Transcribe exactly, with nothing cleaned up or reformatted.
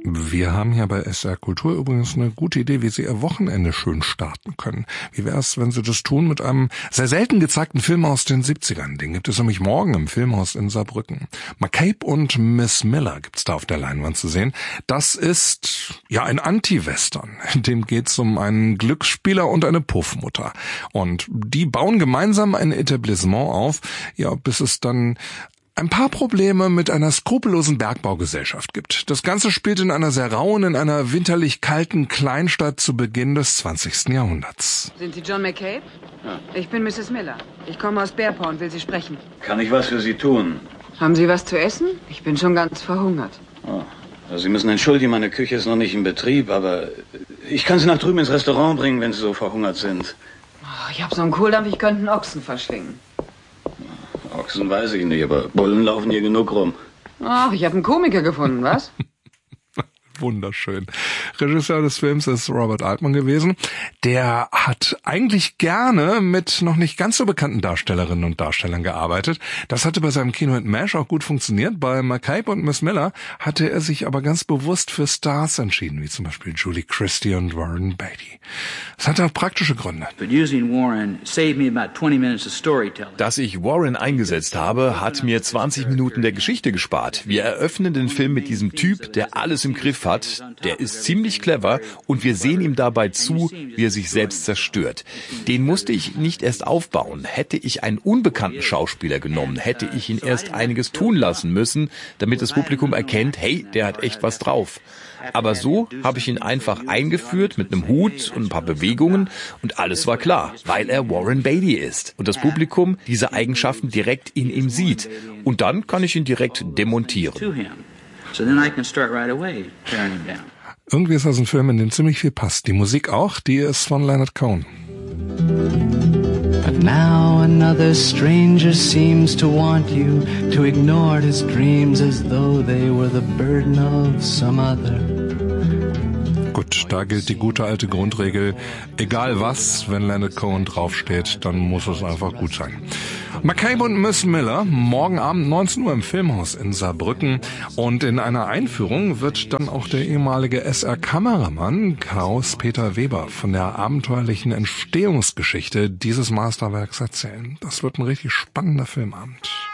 Wir haben hier bei S R Kultur übrigens eine gute Idee, wie Sie Ihr Wochenende schön starten können. Wie wäre es, wenn Sie das tun mit einem sehr selten gezeigten Film aus den siebzigern? Den gibt es nämlich morgen im Filmhaus in Saarbrücken. McCabe und Miss Miller gibt's da auf der Leinwand zu sehen. Das ist ja ein Anti-Western. In dem geht's um einen Glücksspieler und eine Puffmutter. Und die bauen gemeinsam ein Etablissement auf, ja, bis es dann ein paar Probleme mit einer skrupellosen Bergbaugesellschaft gibt. Das Ganze spielt in einer sehr rauen, in einer winterlich kalten Kleinstadt zu Beginn des zwanzigsten Jahrhunderts. Sind Sie John McCabe? Ja. Ich bin Misses Miller. Ich komme aus Bearpaw und will Sie sprechen. Kann ich was für Sie tun? Haben Sie was zu essen? Ich bin schon ganz verhungert. Oh. Also Sie müssen entschuldigen, meine Küche ist noch nicht in Betrieb, aber ich kann Sie nach drüben ins Restaurant bringen, wenn Sie so verhungert sind. Oh, ich habe so einen Kohldampf, ich könnte einen Ochsen verschlingen. Ochsen weiß ich nicht, aber Bullen laufen hier genug rum. Ach, ich habe einen Komiker gefunden, was? Wunderschön. Regisseur des Films ist Robert Altman gewesen. Der hat eigentlich gerne mit noch nicht ganz so bekannten Darstellerinnen und Darstellern gearbeitet. Das hatte bei seinem Kino-Hit MASH auch gut funktioniert. Bei McCabe und Miss Miller hatte er sich aber ganz bewusst für Stars entschieden, wie zum Beispiel Julie Christie und Warren Beatty. Das hatte auch praktische Gründe. Dass ich Warren eingesetzt habe, hat mir zwanzig Minuten der Geschichte gespart. Wir eröffnen den Film mit diesem Typ, der alles im Griff hat, der ist ziemlich clever und wir sehen ihm dabei zu, wie er sich selbst zerstört. Den musste ich nicht erst aufbauen. Hätte ich einen unbekannten Schauspieler genommen, hätte ich ihn erst einiges tun lassen müssen, damit das Publikum erkennt, hey, der hat echt was drauf. Aber so habe ich ihn einfach eingeführt mit einem Hut und ein paar Bewegungen und alles war klar, weil er Warren Beatty ist und das Publikum diese Eigenschaften direkt in ihm sieht. Und dann kann ich ihn direkt demontieren. So then I can start right away tearing him down. Irgendwie ist das ein Film, in dem ziemlich viel passt. Die Musik auch, die ist von Leonard Cohen. But now another stranger seems to want you to ignore his dreams as though they were the burden of some other. Gut, da gilt die gute alte Grundregel, egal was, wenn Leonard Cohen draufsteht, dann muss es einfach gut sein. McCabe und Miss Miller, morgen Abend neunzehn Uhr im Filmhaus in Saarbrücken. Und in einer Einführung wird dann auch der ehemalige S R-Kameramann Klaus-Peter Weber von der abenteuerlichen Entstehungsgeschichte dieses Meisterwerks erzählen. Das wird ein richtig spannender Filmabend.